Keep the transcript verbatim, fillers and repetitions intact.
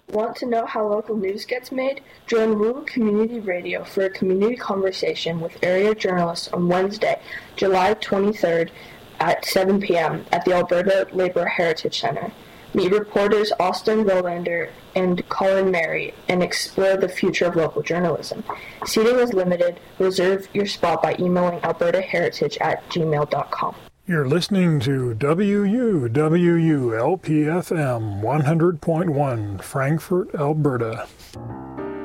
Want to know how local news gets made? Join Rural Community Radio for a community conversation with area journalists on Wednesday, July twenty-third at seven p.m. at the Alberta Labour Heritage Centre. Meet reporters Austin Rolander and Colin Mary and explore the future of local journalism. Seating is limited. Reserve your spot by emailing albertaheritage at gmail dot com. You're listening to W U W U L P F M one hundred point one, Frankfort, Alberta.